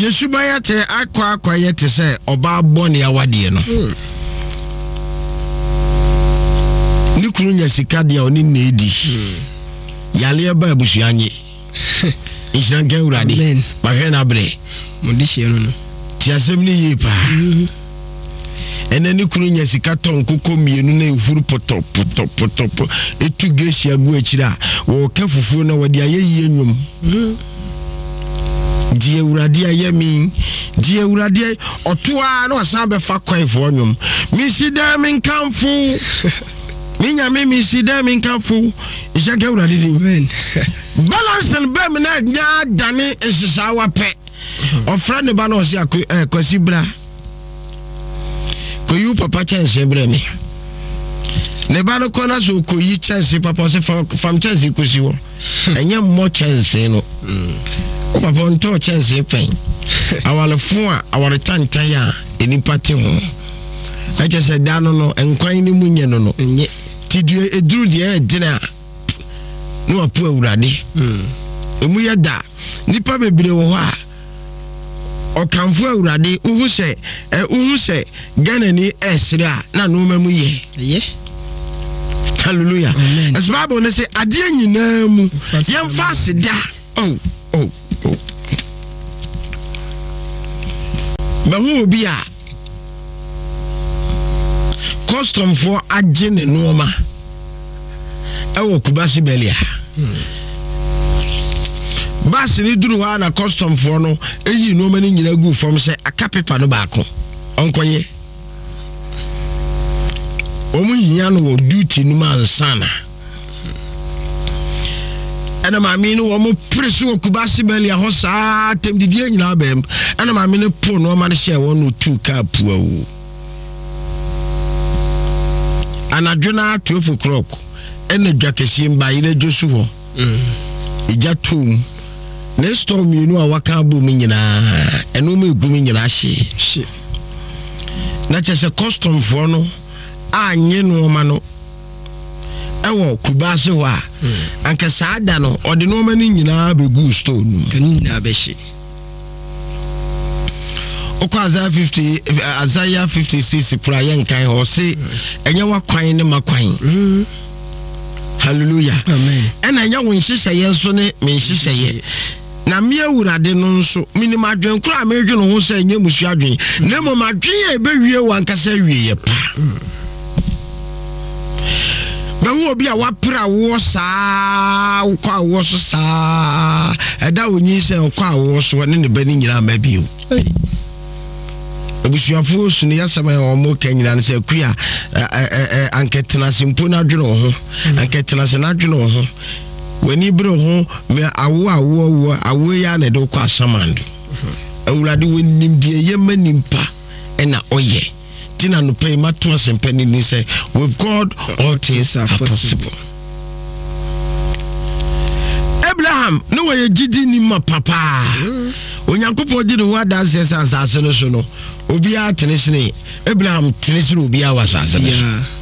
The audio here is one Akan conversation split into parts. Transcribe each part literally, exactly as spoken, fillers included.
Yesu bayate akwa akwa yete se oba boni awade no. Ni kunu nya sika dia oni na edi. Yale ba abusuanye. Ishanke urade. Ba hwe na bre. Mo di hye no no. Ti asem ni yi pa. Ene ni kunu nya sika ton koko mienu na ehuru poto poto poto etu gesia gu akira wo ka fufu na wode ayeyi enwum. Die urade ayemi die urade otoa na osan be fa kwan fo onwum misida min kanfu minya me misida min kanfu ishanke urade din amen balance and be me na nya dane esisa wa pe ofra ne ba na osi akwasi bra ko yu papa chance bra me ne ba no kona so ko yi chance papa se fam chance ko si wo enye mo chance no papa onto chance pen awale fun a aware tantan ya enipa te ho aje se da no no enkwan ni munye no no enye tidue eduru de e dina no apu awurade mm emu ye da nipa bebire wo ho a okanfo awurade uhu se eh uhu se Ghana ni esre a na no mamu ye ye hallelujah as Bible ne say ade nyina mu yem fast da oh oh oh bahu obi a custom for agene noma ewo kubasi belia basi ni duru ha na custom for no eyi noma ni nyina gu fom se aka paper no baako onkoye omu hiya no wo duty ni man sana ana maami no wo mo presu okubasi belia ho saa tem didie nyina bem ana maami no po no ma ne hye wo no two ka puawo anadwena twelve o'clock ene dwakesi mba ire josu ho mm ija tom ne storm yenu a waka bo mi nyina eno me gumi nyina hye hye na chese custom for no anye no ma no ewo kubase wa anka saada no ode no ma ni nyina be gu store no kani na be hye okwa Isaiah fifty Isaiah fifty-six pra yen kan ho se enye wa kwan ne makwan hallelujah amen ena nya won hyehyeye so ne me hyehyeye na me awurade no nso minima adwen kura me dwe no ho se enye musu adwen na mo madwen e be wie wan kasa wie ye pa ba wo obi a wapra wo saa kwa wo so saa eda onyi se kwa wo so ne ne bani nyina ma bio abusuafo sunu yasama o mo kanyina ne se kuya anketena simpo na dwene ho anketena se na dwene ho wani bro ho me awo awo awo awo ya na de kwa samando awurade wonim die yema nimpa ena oye tina no pay mato asempani ni say with God all things are possible. Abraham no way gidi ni ma papa onyankopɔ di no wada asese asase no so no obi a tenesene Abraham tenesene obi a wasase no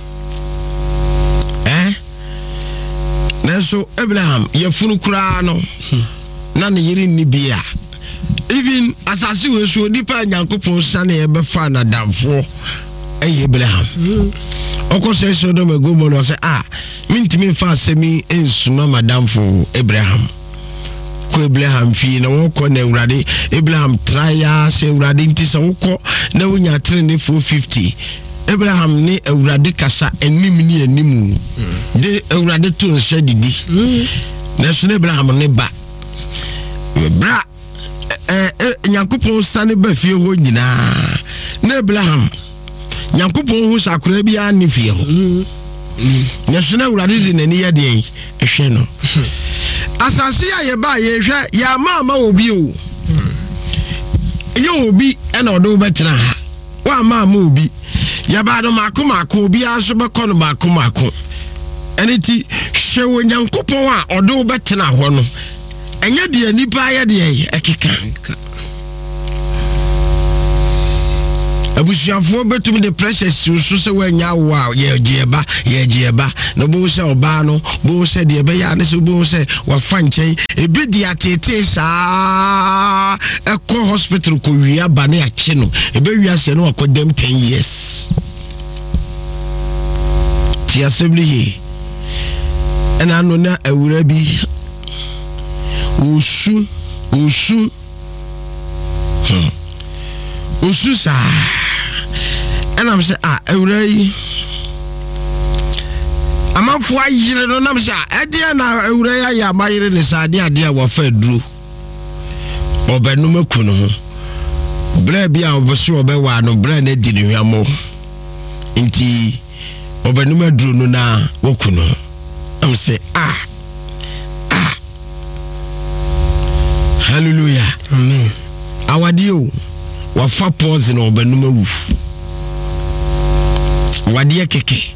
eh nanso Abraham yefunu kura no na ne yiri ni bia even asase we so nipa nyankopɔ sane e be fa na damfo eh Abraham oko se so do me go mo no se ah mintimi fa asemi ensuma madamfo Abraham ko Abraham fi na woko na Awurade Abraham traya se Awurade ntisa woko na wonya tre ne four fifty Abraham ni Awurade kasa enim ni enim de Awurade to nse didi na so Abraham ne ba bra eh Nyankopon sane ba fie ho nyina na Abraham Nyankopon hu sakura bia ne fie ho na so na Awurade di nani ya de ehwe no asase ya ye ba ye hwe ya ma ma obi o ye obi e na odo betena ha wa ma ma obi ya ba do mako mako obi aso be kono mako mako eniti hwe wo Nyankopon a odo betena ho no enye de nipa ya de ekeka abusuafo betum the pressure so so we nya wa ye gieba ye gieba no bo se oba no bo se de be ya ne so bo se wa fa nchen ebi di atete saa eko hospital ko wi aba ne ache no ebe wi ase no akodem ten years ti assembly ena no na awura bi usu usu hmm usu sa ena am say ah awura yi amafo ayire no nam say e de na awura ya ya mayire ne sa de ade a wo fa duro obenu makunu ho bra bi a obeso obewa no bra na di ne hwamo nti obenu maduro no na wokunu am say ah ah hallelujah amen awadio wafa pause na obenu mawu wade keke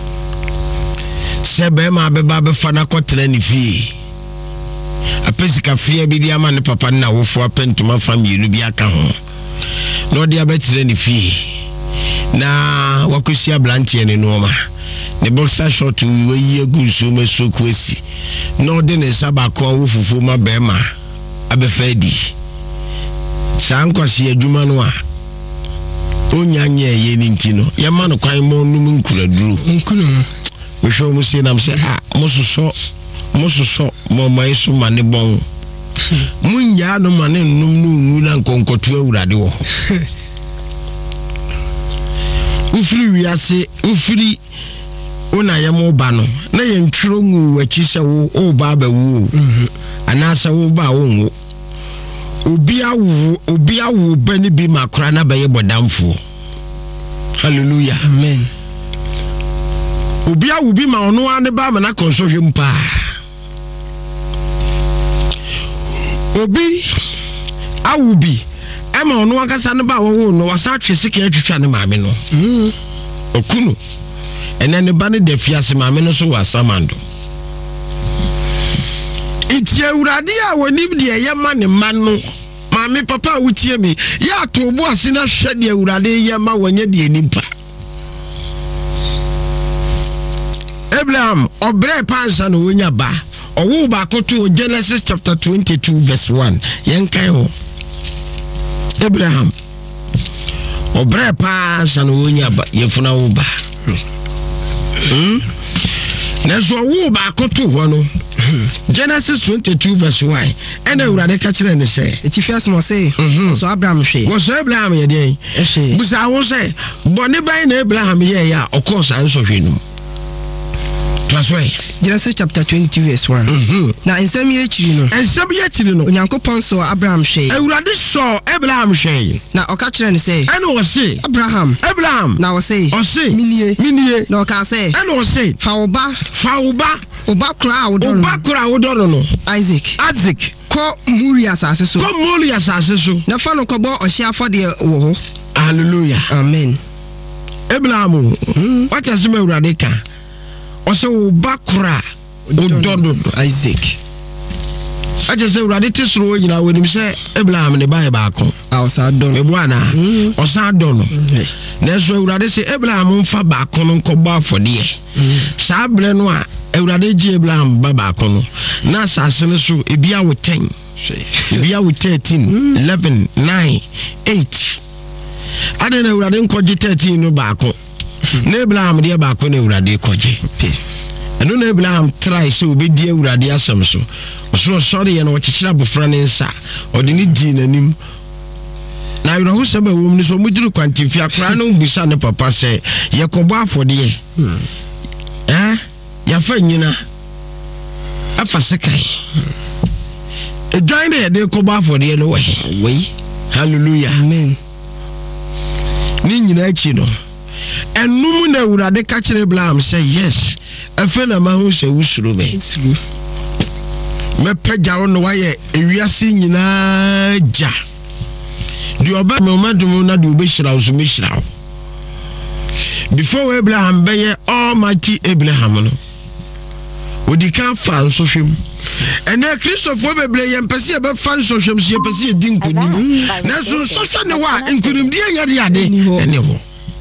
sebe ma beba be fana kotre ni fi apesika fie bi dia ma ne papa na wofo apentuma family bi aka ho no dia betre ni fi na wakosia blantie ne no ma ne boxer short we yi egu so me soku esi no de ne sabako wofufu ma be ma abefadi sankwasi adwuma no a onyanye ye ni ntino ye ma no kwan mo num nkura duru nkunu we show mu se na mse ah mososo mososo mo mai so mane bon munya no mane num num na nkonkotu awurade wo ufiri wiase ufiri ona ye mo ba no na ye ntwiro ngu wachi se wo o ba ba wo ana se wo ba wo nwo obi awu obi awu bani bi makora na baye bodamfo hallelujah amen obi awu bi ma ono ane ba ma na konsohwe mpa obi awu bi ema ono akasa ne ba wo no wasa twese ke atwitwa ne maame no mm okunu ene ne ba ne da fiase maame no so wasa mando iti awurade a wonim de ye ma ne ma no maame papa wutie me ya to bo asina hwe de awurade ye ma wanya de nimpa Abraham obre pansa no wonya ba owo ba koto Genesis chapter twenty-two verse one yenkan ho Abraham obre pansa no wonya ba yefuna wo ba hmm neso wo ba koto ho no Genesis twenty-two verse one and awurade ka kire ne se etifias mo se so Abraham hwe wo so Abraham ye den e hwe busa wo se bone ban na Abraham ye ya okosa anso hwe no Genesis chapter twenty verse one. Mhm. Na ensem ye chiri no. Ensem ye chiri no. Onyankopon so Abraham hwe. Awurade so Abraham hwe. Na oka kire ne se. Ene wo se Abraham. Abraham. Na wo se. O se. Minie. Minie. Na oka se. Ene wo se. Fa oba. Fa oba. Oba kura wodo no. Oba kura wodo no. Isaac. Isaac. Ko Moria asase so. Ko Moria asase so. Na fa no kobo ohia afode wo ho. Hallelujah. Amen. Abraham. Mm. What is me Awurade ka? Also bakura ododo Isaac aje se urade tisro nyina wenim se Abraham ne bae baako awsa don ebuana osa don na so urade se Abraham mfa baako no nkobo afode sa bre no a urade ji Abraham ba baako no na asase ne so ebia wo ten ebia wo thirteen eleven nine eight ade na urade nkoji thirteen no baako na Abraham de baako na urade koje eno na Abraham try so obedi urade asem so so sorry ye na ochechira bofra ne nsa ode ni di nanim na yoro ho sebe wo mni so mudiru kwantifi akra na mbusa ne papa se ye kobo afode ye eh ya fa nyina afa sekai edwan na ye de kobo afode ye no we we hallelujah amen ni nyina achi no enum na urade ka kire Abraham say yes afa na ma hu se wusuru be me peja no waye ewiase nyina ja di oba me madum na di obeshira uzu meshira before Abraham be almighty Abraham no odika fa nso hwem And a Christopher Bebre and Pessia fan social Pessia didn't put me. That's so Sunday wa and couldn't be a yadi anyhow.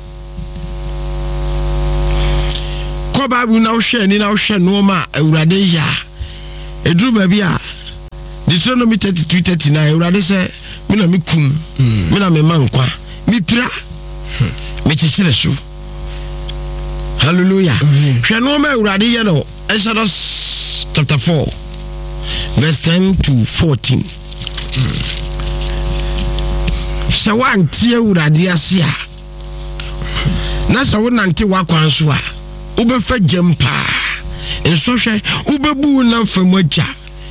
Koba will now share in our share no ma Uradeja. A drew babia. Deuteronomy thirty-two thirty-nine Urade Mina mikum, mina me mankwa, mi pra, me chichiresu. Hallelujah. Shano me urade ye no. Exodus chapter four, verse ten to fourteen. Sawan tie urade ase a. Na sawo nante wakwanso a. Ubefa jempa. Enso hwe ubebu na famagya.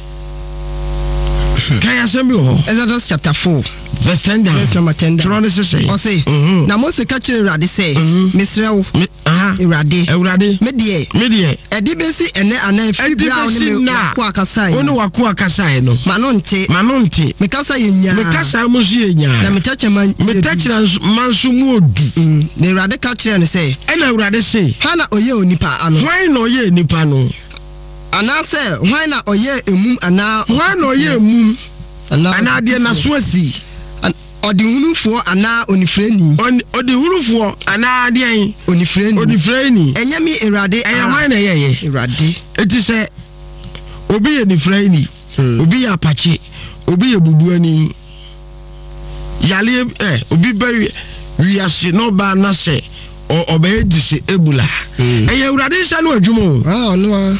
Kaya sembi ho. Exodus chapter four. Verse ten down. Verse number ten down. Trone se say. O say. Na Moses ka kire Urade say. Mesrew. Aha. Urade. Urade. Me de. Me de. Edi besi ene ana fi bra oni me ko akasa yi. Oni wako akasa yi no. Manonte. Manonte. Me kasa yenya. Me kasa mo su yenya. Na me tache man. Me tache mansu mu odu. Na Urade ka kire ne say. Ena Urade say. Hana oye onipa ano. Why no oye nipa no? Ana say why na oye emum ana. Why no oye emum? Ana ana de na so asi. Odi hunufo ana onifreni. Odi hunufo ana de an onifreni. Onifreni. Enye mi Urade. Eya why na ye ye? Urade. Eti say obi ye nifreni. Obi ya apache. Obi ye bubuani. Yale eh obi ba wiase no ba na se obeye dise ebula. Eya Urade sha no adwumo. Ah no.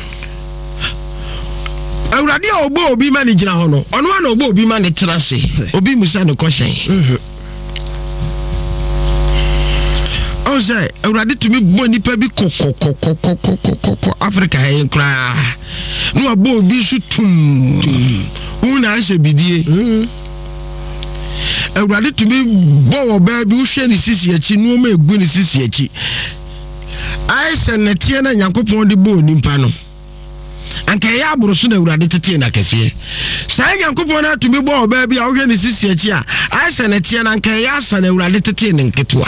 Urade obo obi ma ne gina ho no. Ono ana obo obi ma ne trase. Obi musa ne question. Mhm. O say Urade tumi bo nipa bi kokokokokokoko Africa hen kra. No abo obi su tum. Una ase bidie. Mhm. Urade tumi bo oba bi wo hwe ne sisi achi no ma egu ne sisi achi. Ai se ne tie na Yakopon de bo nipa no. Anka ya aburo na Urade tete na kese. Sai Yankopon na tumi bo oba bia wo hwe ne sisi achi a, ai se ne tie na anka ya asa na Urade tete ne nketoa.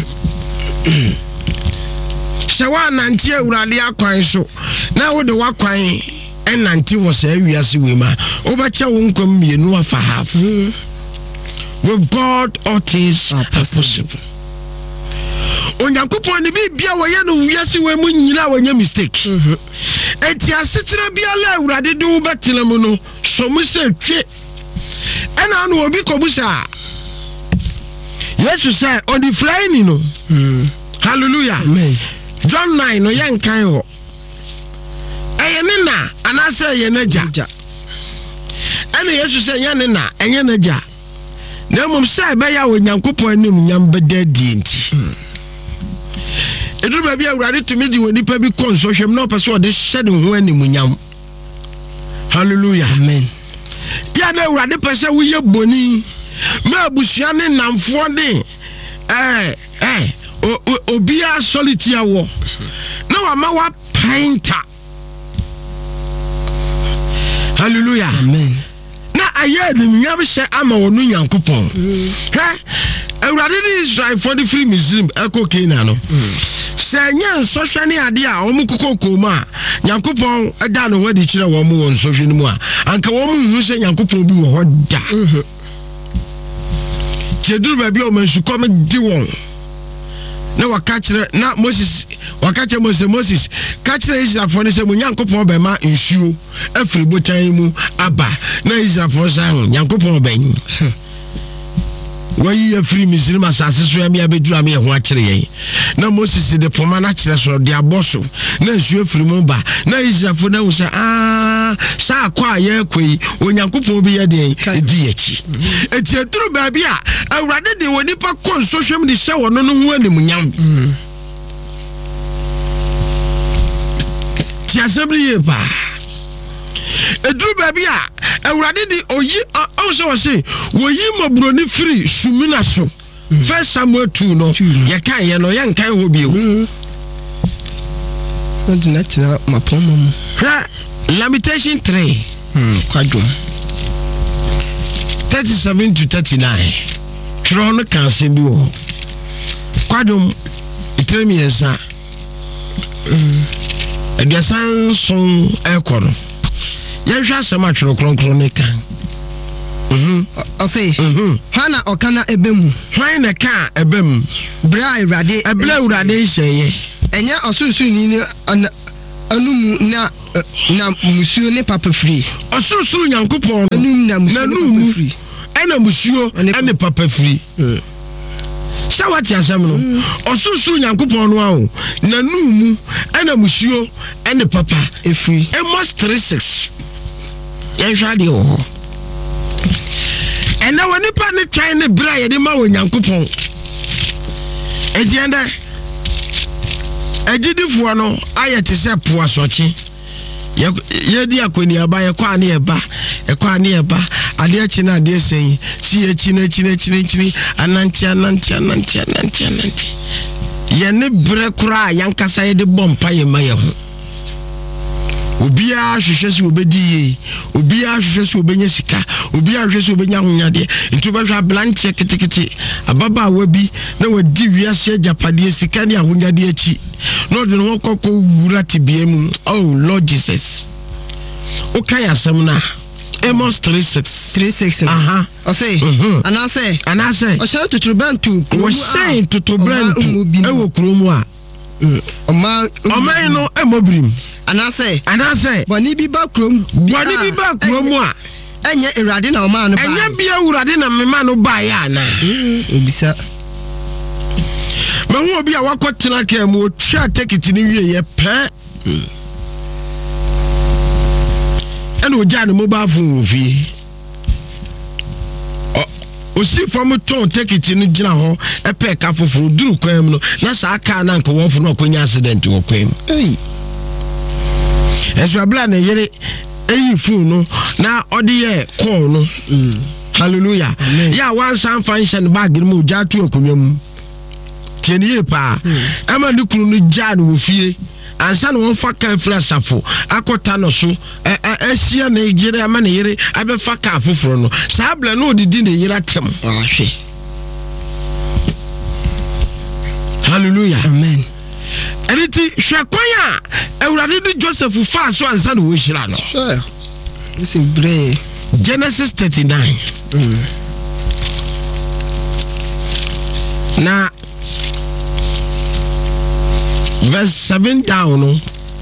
Sewa nante Urade akwan so. Na wo de wakwan enante wo sa wiase we ma. Obacha wo nkom mienu afa half. With God all things are possible. Onyankopon ne bibia wo ye no wiase we mu nyina wanya mistake. Mhm. Enti asetira bia la Urade de wo betele mu no, so mu se twe. Ena no obi kobusa. Yesu say on the flying no. Mhm. Hallelujah. Amen. John nine no yankan ho. Eye ne na anase ye naja. Ena Yesu say ye ne na enye naja. Na mum say be ya Onyankopon anim nyam bedadi nti. Edu ba bia Urade tumi di woni pa bi konso hwem na opeso de hyede ho anim nyam. Hallelujah. Amen. Ya na Urade pese wo ye boni. Ma abusua ne namfo de eh eh obia soliti awo. Na wa ma wa painter. Hallelujah. Amen. Na aye de nyam hye ama wonu Yankopon. He Urade ni Israel for the free Muslim eko Canaan no. Se nya nsɔhwɛ ne ade a wɔn kokoko mu a Yankopon da no wadi kyerɛ wɔn mu wɔ nsɔhwɛ no mu a anka wɔn mu hu sɛ Yankopon bi wɔ hɔ da. Tieduru ba bi o mansu kom di wɔn. Na waka kyerɛ na Moses waka kyerɛ Moses Moses ka kyerɛ Israelfo ne sɛ mo Yankopon ba ma nsuo afiri botan mu aba na Israelfo san Yankopon ba nyi. Wayi afiri Misrim asase so ya me abeduru am ye ho akere yen na Moses de poma na kire so de aboso na nsuo afiri mu ba na Israelfo na wusa ah sa akwa ye kwei Onyankopon bi ye de edi achi eti eduru ba bia Awurade de woni pa konso hwem de hye wono no ho anim nyam ti asabri ye ba eduru ba bia Awurade di oyi also was say woyi mabroni free sumina so first Samuel two no ye kan ye no ye nkan ho bio not not ma pomo ha Lamentation three hmm kwadum thirty-seven to thirty-nine tron kan se bi wo kwadum itremi yesa mm ediasan son ekoro yɛhwɛ asɛm atwere kronkron ne kan mhm ɔse mhm hana ɔkana ebemu hwan na ka ebem bra Awurade ebla Awurade hyɛye ɛnya ɔsorosoro ni anum na na musuo ne papa firi ɔsorosoro Nyankopɔn anum na musuo firi ɛna musuo ɛne papa firi sɛ wate asɛm no ɔsorosoro Nyankopɔn no awo na numu ɛna musuo ɛne papa efiri Amos three six yɛhwɛ ade wɔ hɔ ɛna wɔ nipa ne twan ne bra yɛde ma wɔ Nyankopɔn ɛdiɛndɛ agidifoɔ no ayɛ te sɛ po asɔkye yɛdi akɔniaba yɛkɔ ane yɛba yɛkɔ ane yɛba adeɛ kyi na adeɛ sɛn si yɛkyi na kyi na kyi na kyi anante anante anante anante anante yɛne brɛ koraa yankasa yɛde bɔ mpa yɛ ma yɛ ho obiara hwehwɛ sɛ obɛdi yie obiara hwehwɛ sɛ obɛnya sika obiara hwehwɛ sɛ obɛnya ahonyadeɛ nti wobɛhwɛ ablanteɛ ketekete ababaawa bi na wadi wiase agyapadeɛ sika ne ahonyadeɛ akyi na ɔde ne ho kɔkɔ wura tebea mu oh Lord Jesus wokae asɛm no a Amos three six aha ɔse anase anase ɔhyɛ totorobɛnto wɔhyɛn totorobɛnto ɛwɔ kurom a ɔma ɔman no ɛmɔbirim anase anase bɔne bi ba kurom bɔne bi ba kurom a ɛnyɛ Awurade na ɔma no ba ɛnyɛ bia Awurade na mema no baeɛ ana obisa mahu obi a wakɔ tena ka mu otwa tekiti ne wie yɛ pɛ ɛna ogya ne mobile phone wɔ fie osi fam ton tekiti no gyina hɔ ɛpɛ ka foforo duru kwan mu no na saa kaa na nka wɔfo no akɔnya accident wɔ kwan mu ei ɛso abla na yere eyi phone no na ɔde yɛ call no hallelujah ya one san function bag mu ogya to akonwa mu tieniye pa ama ne kunu no gya no wɔ fie ansa na wɔn fa kan fira safo akɔta no so ɛsia na yere ama na yere abɛfa ka foforo no saa bla no odidi na yere atem ahwe hallelujah amen ɛniti hwɛ kwan a Awurade de Joseph fa so ansa na wo hyira no sure this is brave Genesis thirty-nine mm. na verse seven down no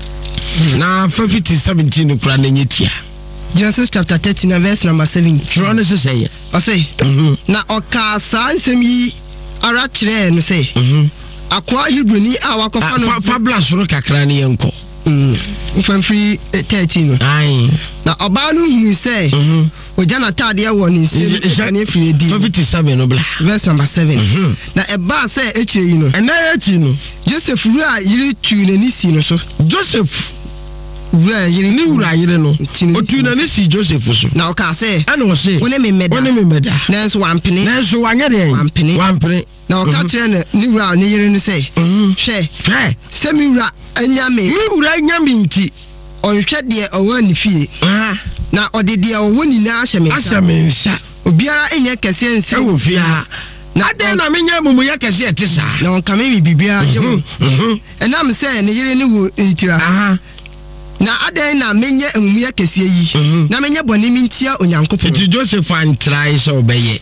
na fifty seventeen no kura na nyetia Genesis chapter thirty-nine verse number seven tro ne sese ye ɔse na ɔka saa nsɛm yi ara kyerɛ no sɛ akoa Hebroni a wakɔfa no fa bla soro kakra ne yenko mm mfamfiri thirteen no ai na ɔbaa no hu sɛ ogya na tade wɔ ne nsɛm ne firi di fifty-seven no bla verse number seven na ɛbaa sɛ ekyire yi no ɛna ekyire no Joseph wura yiri tu n'ani si no so Joseph wura yiri ni wura yiri no otu n'ani si Joseph so na ɔka sɛ ɛna ɔse wone me meda wone me meda nanso wampene nanso wanyɛ deɛ wampene wampene na ɔka kyerɛ no ni wura ne yiri no sɛ hwɛ hwɛ sɛ mi wura anya me mi wura anya me nti ɔnhwɛ deɛ ɔwɔ ne fie na ɔde deɛ ɔwɔ nyinaa ahyɛ me nsa ahyɛ me nsa obiara ɛnyɛ kɛseɛ nsɛ ɛwɔ fie ha na adɛn na menyɛ mumuyɛ kɛseɛ te saa na ɔnka me biribiara gye wo ɛnam sɛ ne yere ne wo ntira na adɛn na menyɛ amumuyɛ kɛseɛ yi na menyɛ bɔne me ntia Onyankopɔn nti Joseph antrae sɛ ɔbɛyɛ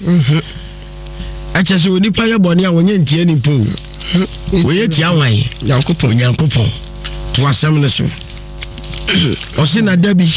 ɛkyɛ sɛ onipa yɛ bɔne a wɔnyɛ ntia nipa o wɔyɛ tia wan Onyankopɔn Onyankopɔn to asɛm ne so ɔse na dabi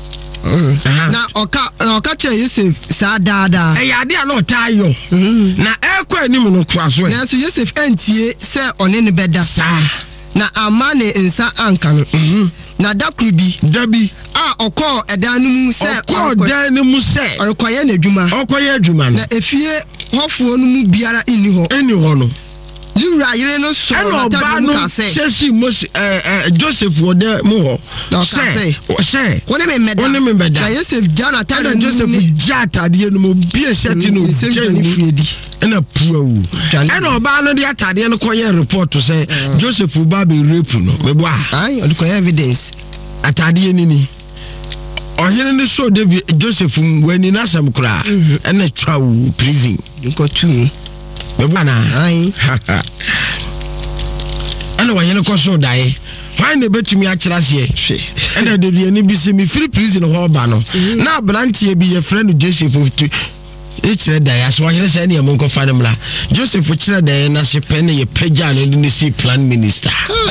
na ɔka na ɔka kyerɛ Yosef saa daadaa ɛyɛ ade a na ɔtaa yɔ na ɛkɔ anim no toa so nanso Yosef antie sɛ ɔne ne bɛda saa na ama ne nsa anka no na dakoro bi dabi a ɔkɔɔ ɛdan no mu sɛ ɔkɔɔ dan no mu sɛ ɔrekɔyɛ n'adwuma ɔkɔyɛ adwuma no na efie hɔfoɔ no mu biara nni hɔ ɛni hɔ no Yura yire no so na ɔbaa no sɛsi Mose Joseph wɔ dɛ mu hɔ sɛ sɛ wɔne me mɛda wɔne me mɛda na Joseph gya n'atadeɛ no Joseph gya atadeɛ no mu bie sɛti no gya no ɛna puawu ɛna ɔbaa no de atadeɛ no kɔyɛ report sɛ Joseph ba bɛ rape no mɛbɔ a ayi ɔde kɔyɛ evidence atadeɛ ni ni ɔhene ne so David Joseph wani n'asɛm koraa ɛna twawu prison nkɔtu mɛbɔ na ayi ɛna wɔyɛ no kɔ so dae why ne betumi akira se and the de bi se me free prison ho ba no na abrantie bi ye friend Joseph it's a day as one is any among family. Joseph Fuchra day na she penny a pajan in the sea plan minister.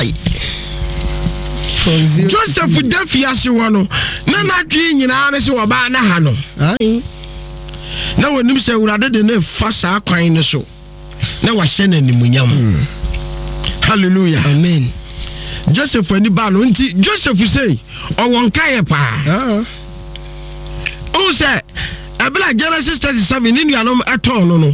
Joseph Defia Siwano, Nana King in Anis or Bana Hano. Now when you say rather than a fassa crying so. Now I send any munyam. Hallelujah. Amen. Joseph when the balunti, Joseph you say, or one kaya pa. Oh, say. Abla Genesis thirty-seven in your at all no no.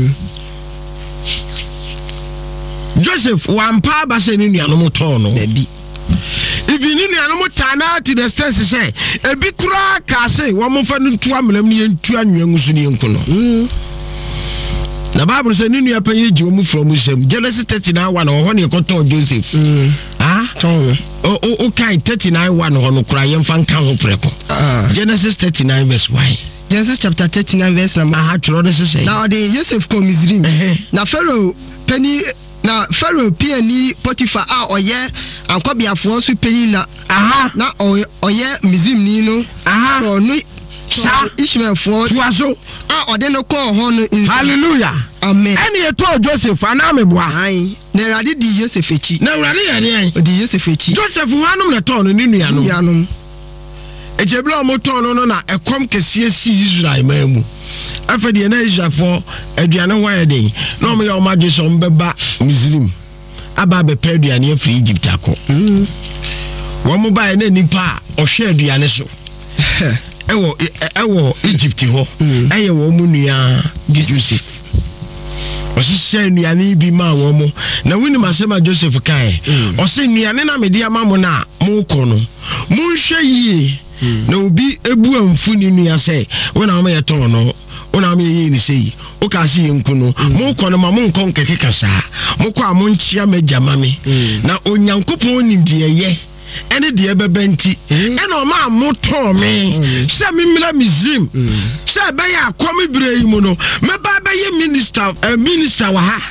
Joseph one pa ba se in your no no. If you need your no tana to the stairs say e bi kura ka say wo mo fa ntu amlam ni ntu anwen nsu ni nko no. Na Bible say ninu apanyi ji omu from Musem Genesis thirty-nine one ho ne koto Joseph. Ah ton o o kai thirty-nine one ho no kura yem fa nka ho preko. Genesis thirty-nine verse one. Genesis chapter thirty-nine verse number. Aha tro no say. Now the Joseph come Misrim. Na Pharaoh penny na Pharaoh piani Potiphar a oye ankobiafo so penny na aha na oye Misrim ni no. Aha no no sa Ishmael for tuaso a ode no call ho no. Hallelujah. Amen. Any e to Joseph ana meboa. Ai na rade di Joseph echi. Na rade ya ne. Di Joseph echi. Joseph wanum na to no ni nuanom. Nuanom. Ejebla moto no no na ekom kese si Israel mamu afede na Israel for aduane hwan den na o me ya o maje so mbeba Misrim aba be pe aduane afri Egypt akọ mm wo mo ba na nipa o hwe aduane so ewo ewo Egypt ho eye wo mu nua Joseph o si se nuane bi ma wo mo na wini masema Joseph kai o se nuane na media ma mo na mo ko no mo hwe yi na obi ebu amfu ni nua say wona o me yeton no wona me yi ni sei o ka se yenku no mo ko no ma mo nkon keke kasa mo ko a mo nchia magama me na onyankopon ni de ye ene de ebebenti ene o ma mo to me se me mila Misrim se be ya akomi bire yi mu no me ba be ye minister a minister wa ha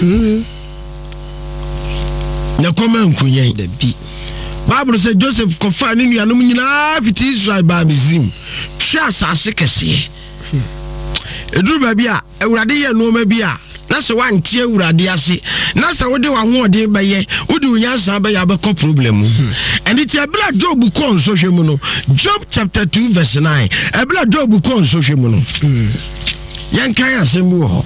na koma nkunyen da bi Bible says Joseph kofa ni nuanom nyina fiti Israel ba Misrim twa asase kese eduru ba bia ewurade ye no ma bia na se wante ewurade ase na se wode wa hoode ba ye wode unyansa ba ya ba ko problem and it ebla Job ko nso hwemu no Job chapter two verse nine ebla Job ko nso hwemu no yan kan asembu ho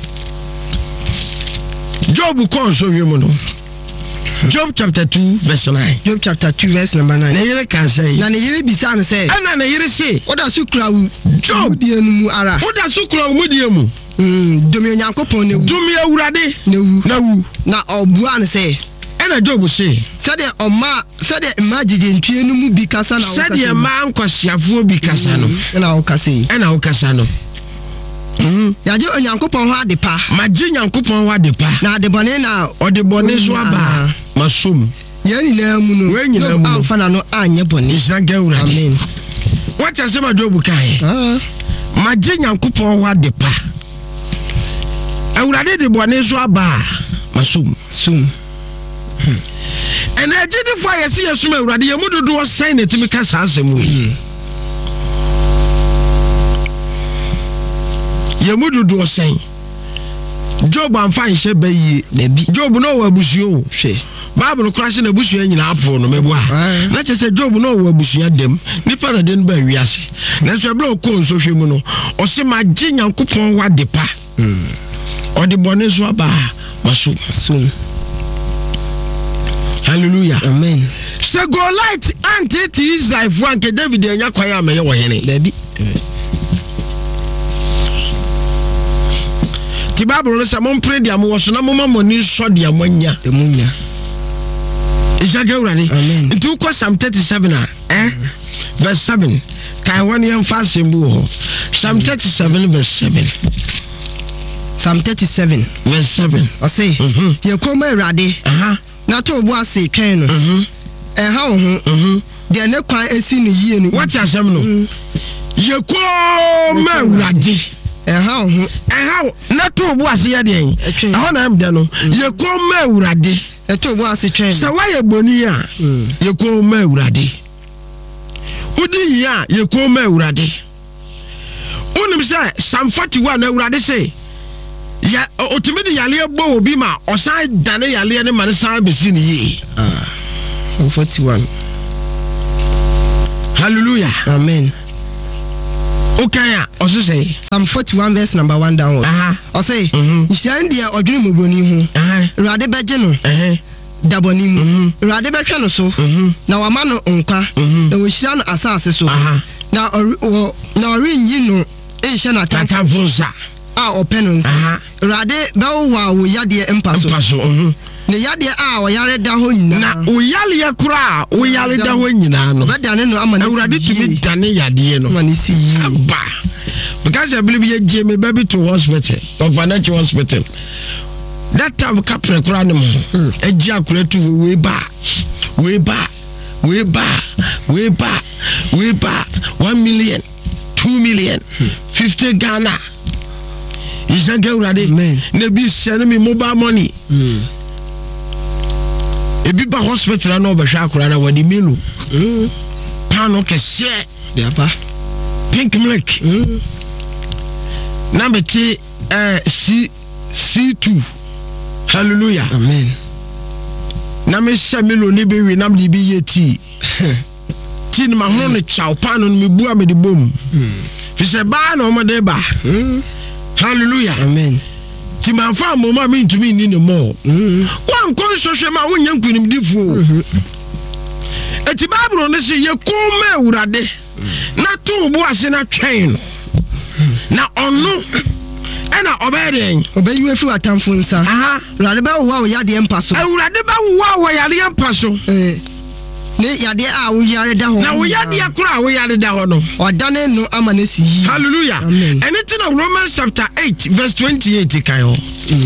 Job ko nso hwemu no Job chapter two verse nine. Job chapter two verse number nine. Na yere kan say. Na yere bisa an say. Ana na yere say. Oda sukura wu. Job die nu ara. Oda sukura wu die mu. Mm, domi Onyankopon ne wu. Domi awurade ne wu. Na wu. Na obu an say. Ana Job say. Sade oma sade imagine ntue nu mu bi kasa na wo kasa. Sade ma nkwasiafo bi kasa no. Na wo kasa yi. Ana wo kasa no. Mhm. Ya je Onyankopon ho adepa. Ma je Onyankopon ho adepa. Na adebone na odebone so aba. Masum. Yeni na mu no. We nyina mu. Amfa na no anye bone. Israel urade. Amen. What you say about Job kai? Ah. Ma je Onyankopon ho adepa. Awurade de bone so aba. Masum. Sum. And I did it for a see a swimmer, Radi Yamudu do a sign it to me cast as a movie. Yamudu do a sign. Job and fine shall be Job no a busio. Bible crashing a bush in Apple no meboa. Let us say Job no a bush at them. Nipa didn't bury us. Let's a blow cone so shimono. Or say my gin and coupon what the pa. Or the bonus waba. Masum soon. Hallelujah. Amen. So go light anti his life one ke David and Yakwaya me wo hene. Baby. Ti Bible no say mon pray dia mo so na mo ma moni so dia monya. E munya. Isaka urani. Amen. Ntu ko Psalm thirty-seven a eh verse seven. Kai won yam fasembu ho. Psalm thirty-seven verse seven. Psalm thirty-seven verse seven. I say, mhm. Ye koma Awurade. Aha. Na to obu ase twen no. Mhm. Eh ha wo ho. Mhm. De ne kwan esi ne yie no. What asem no? Ye koma Awurade. Eh ha wo ho. Eh ha na to obu ase ye de. Eh ho na am de no. Ye koma Awurade. eto bo ase twen sa wa ye boni a ye ko ma awurade udi ya ye ko ma awurade unim say Psalm forty-one awurade say ya otimidi yale egbo obi ma osan dane yale ne man san besi ni yi ah forty-one hallelujah amen. Okay, also say Psalm forty-one verse number one downward. Uh-huh. I say, Ishan dia odwene moboni hu. Uh-huh. Rade beje no. Uh-huh. Daboni mu. Rade betwe no so. Na wama no nkwa. Na wo hira no asase so. Uh-huh. Na na ori nyi no ehye na tatamfunsa. Ah openu. Uh-huh. Rade bawo wa wo yade empaso. Empaso. Mhm. Ne yade a wo yare da ho nyina. Na wo yale ya kura, wo yare da ho nyina no. Be dane no amane. Awurade tumi dane yade no. Amane si yi. Aba. Because I believe you gave me baby to hospital, or financial hospital. That time capre kura no mo. E ji akure to way back. Way back. Way back. Way back. Way back. one million, two million, fifty Ghana. Isn't get ready? Ne be send me mobile money. Ebi ba hospital na obehwa akura na wadi menu mm pano kese dia pa pink milk mm number T eh C C2 hallelujah amen na me sha melo ne be wi nam di bi yeti ti ni ma hono ne chaw pano me bua me di bom fi se ba na o de ba hallelujah amen ti man fa mo ma me ntumi ni ne mo mm wan kon sohwe ma wonya nkunim difo eti Bible no se ye ko ma awurade na to bo ase na twen na onu ena obeden obeyi efu atamfo nsa aha awurade ba wo wa yade empaso awurade ba wo wa wo yade empaso eh ne yade a wo yare da ho na wo yade akura wo yare da ho no odane no amane si yi hallelujah anything of Romans chapter eight verse twenty-eight kan yo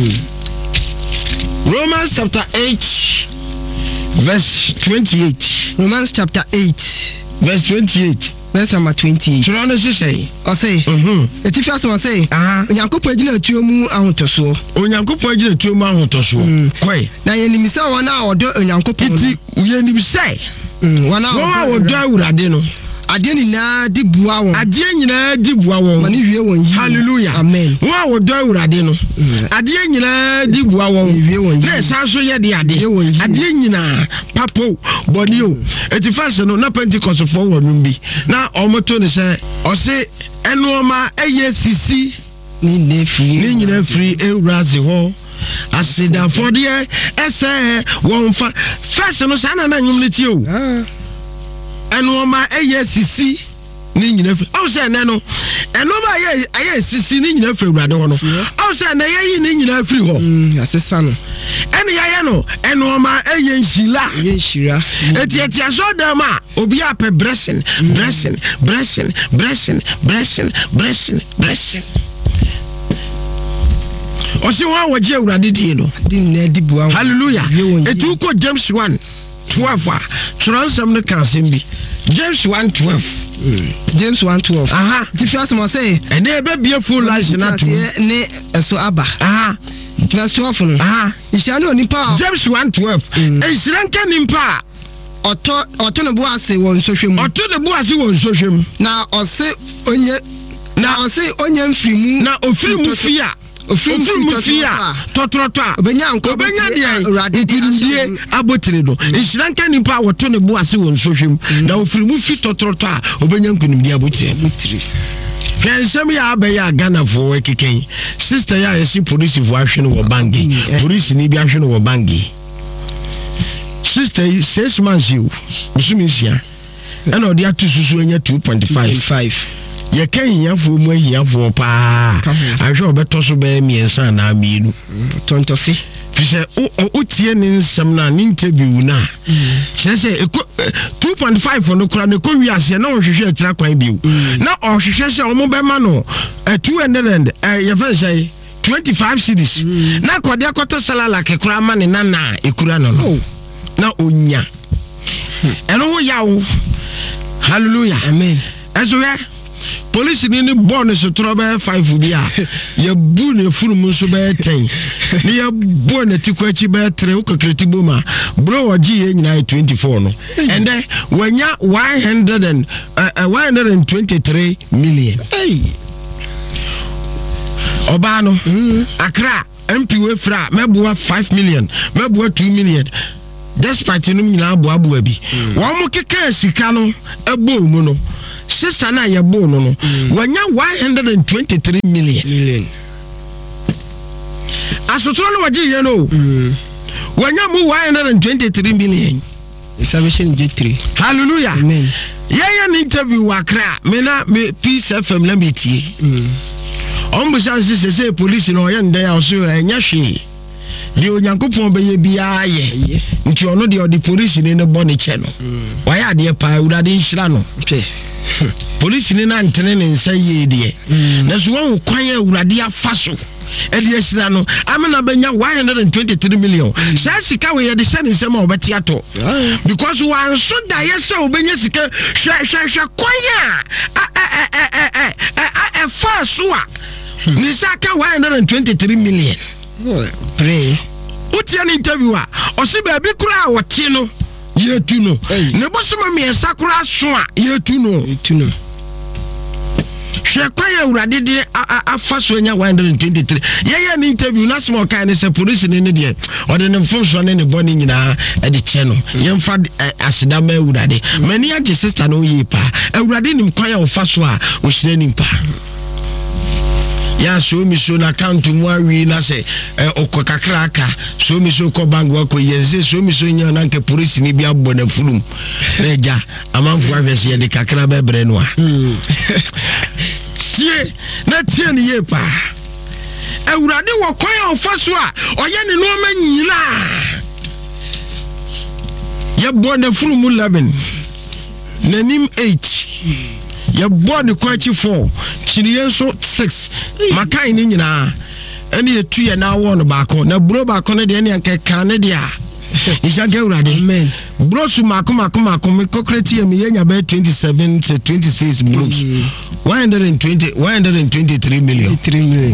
Romans chapter eight verse twenty-eight Romans chapter eight verse twenty-eight verse number twenty-eight so no say o say mhm etifi aso say ah onyankopon agina atuo mu ahotoso onyankopon agina atuo mu ahotoso koi na yenimisa wona odo onyankopon iti yenimisa wona odo awurade no ade nyina di bua won ade nyina di bua won mani wie won yi hallelujah amen wa odo awurade no ade nyina di bua won wie won yi na sanso ye de ade ade nyina papo bonio eti fase no na Pentecost for wonum bi na omoto ne se o se enoma eye sisi ni ne free ni nyina free ewrazi ho asida for there ese won fa fase no sa na na nyum ne tie o ah enoma eye sisi ni nyina free o se ne no enoma eye eye sisi ni nyina free ewrade ho no o se na ye ni nyina free ho mm asesa no ene ya no enoma eye nhila ye nhira eti eti asodam a obi ape blessing blessing blessing blessing blessing blessing blessing osi wa waje awurade die no di na di bua hallelujah etu ko James one twelve a transam ne kan sembi James one twelve James one twelve aha ti fi asemo say ene ebe bie full life na to ne eso aba aha verse twelve no aha isha no nipa James one twelve e siranka nimpa oto oto ne bo ase won sohwem oto ne bo ase won sohwem na ose onye na ose onye mfirimu na ofirimu fia ofirimu fia totroto a obenya nko obenya de adidie abotire do siranka nimpa oto ne bo ase won sohwem na ofirimu fi totroto a obenya nkunimdi abotire kan sem ya abaya Ghana fo ekeken sister ya yesi police fo ahwe no wo bangi police ni bi ahwe no wo bangi sister six months you usumisia and odi atususu enya two point five ye kan yafo mu ahiyafo pa ahwe obeto so be miensa na mienu tontofi fise o tie ni nsem na ni interview na sese two point five no kura ne ko wi ase na ohwehwe atira kwan biu na ohwehwe se o mo be ma no two hundred eh ye fa say twenty-five cedis na kode akoto salala ke kura ma ne na na ekura no no na onya eno ho yawo hallelujah amen eso ya police ni ni born so tro be five bia ye bu ne furu mu so be ten ni ye bu ne tikwachi be three ukokreti boma bro oji ye nyina twenty-four no and then wanya one hundred and uh, one hundred twenty-three million hey Obano mm. Accra M P we fra meboa five million meboa two million despite no nyina abo abo bi wo mo keka sika no ebo mu no sister na ye bo no no wanya one hundred twenty-three million million asotro no waji ye no wanya mu one hundred twenty-three million salvation J three hallelujah amen yeah yeah interview wa Accra me na me Peace F M la metie ombusa sise se police no ye ndey aso enya hwe di onyankopon be ye bia ye nti ono de odi police ni ne bone che no waya ade pa urade nhira no police ni na ntene ne nsa ye de na so won kwan urade afa so e de nhira no amena benya one hundred twenty-three million sa sika we ye de se ne nsem a obeti ato because wan so da ye se obenya sika hwe hwe hwe kwan a a a a a a fa so a ni saka one hundred twenty-three million pray utia ni interview a osi ba bi kura a wote no ye tu no ne bosoma me sakura so a ye tu no tu no hwe kwaya urade de afa so nya one hundred twenty-three ye ye ni interview na small kind ne se police ne ne de ode ne fo so ne ne boni nyina e de che no ye mfa asida ma urade mani age sister no ye pa urade nim kwaya ofa so a o hire nim pa ya so mi so na account mu awi na se okokakra aka so mi so ko bank wa ko yense so mi so nya na nke police ni bia bo na fulum reja amanfu afese ye de kakra bebre no a tie na tie ni ye pa ewurade wo kwan ofaso a oye ne no ma nyila ye bo na fulum eleven nanim eight ye born kwachi four chiriye so six makai ni nyina ene yetu ye na wo no baako na bro baako ne de ne anka ne de a ishaga urade amen bro su mako mako mako me kokreti ye me yenya ba twenty-seven to twenty-six bros one hundred twenty one hundred twenty-three million three million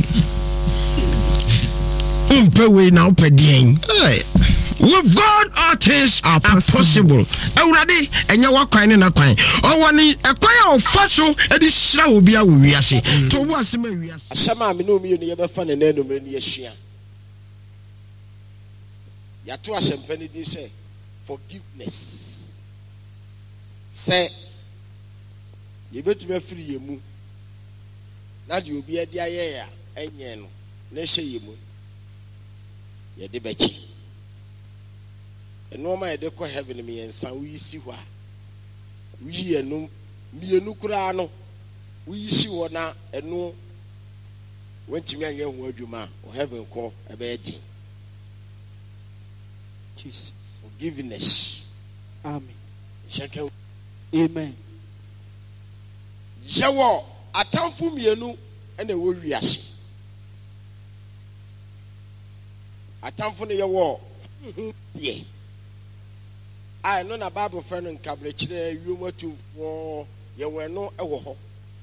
umpe we na upedien with God all things are possible. Awurade enya wakwan ne na kwan. Owani ekwan ofaso edi hira obi a wo wiase. To wo asema wiase. Asema me no mi no ye befa ne nanu me ne yehia. Ya to asempa ne din say forgiveness. Say ye betu me free ye mu. Na de obi ade aye ya enye no na hye ye mu. Ye de bechi. No ma de ko heaven me ensa we si ho a we enu mienu kura no we si ho na enu wantimi anya ho adwuma o heaven ko e be din Jesus forgiveness amen shaka amen jawo atamfu mienu ena wo wiase atamfu ne yewo ye I know na Bible friend and Cabrechre, you were to war, you were no a war.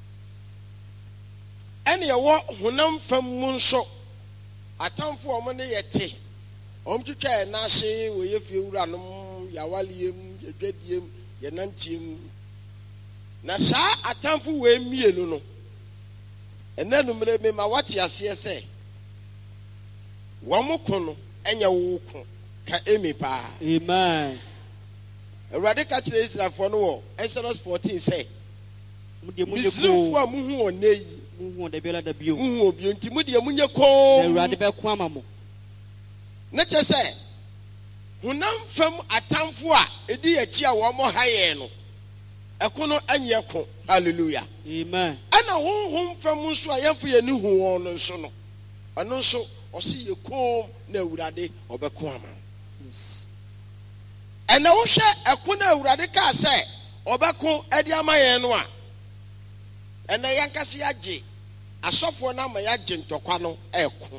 Any a war who none from Munso, a town for money yet. Om to try and say, we if you run Yawalium, Yedium, Yanantium. Nasa, a town for way me alone. And then me my what you say. One more corner, and your walk can amy pa. Amen. A radical Israel for no Exodus fourteen say, Muslim for Muhu or Nay, Muhu de Bella de Bu, Muhu, Timudia Munyaco, the Radical Quamamo. Nature say, Hunam from a town for a dear chia one more high no. A cono and yako, hallelujah. Amen. And a home from Muswa Yafu, a new one on sono. And also, or see you comb, no Radi or Baquama. Yes. And I wish a kuna radical say, Obako Ediama Yanwa. And the Yankasiaji, a software number Yajin Tokano Eko.